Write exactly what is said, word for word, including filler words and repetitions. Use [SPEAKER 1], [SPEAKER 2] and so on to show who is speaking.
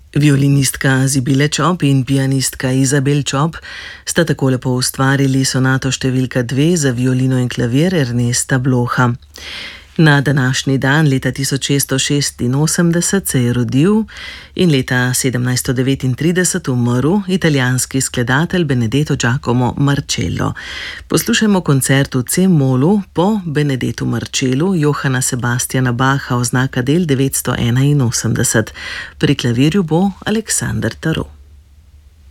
[SPEAKER 1] Violinistka Zibile Čop in pianistka Izabel Čop sta tako lepo ustvarili sonato številka dve za violino in klavir Ernesta Blocha. Na današnji dan leta tisoč šeststo šestinosemdeset se je rodil in leta sedemnajststo devetintrideset umrl italijanski skladatelj Benedetto Giacomo Marcello. Poslušajmo koncert v C-molu po Benedettu Marcellu Johana Sebastiana Bacha, oznaka del devetsto enainosemdeset. Pri klavirju bo Aleksander Tarot.